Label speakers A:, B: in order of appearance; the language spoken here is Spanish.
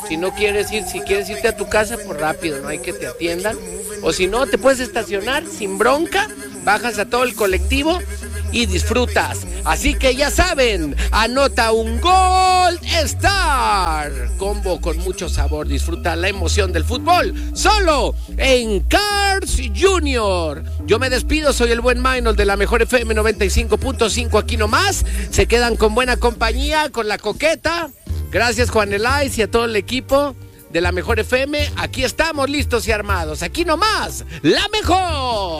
A: Si no quieres ir, si quieres irte a tu casa, pues rápido, no hay que te atiendan. O si no, te puedes estacionar sin bronca, bajas a todo el colectivo y disfrutas. Así que ya saben, anota un Gold Star. Combo con mucho sabor, disfruta la emoción del fútbol, solo en Cars Junior. Yo me despido, soy el buen Maynol de la Mejor FM 95.5, aquí nomás. Se quedan con buena compañía, con la coqueta. Gracias Juan Elais y a todo el equipo de la Mejor FM. Aquí estamos listos y armados, aquí nomás, la mejor.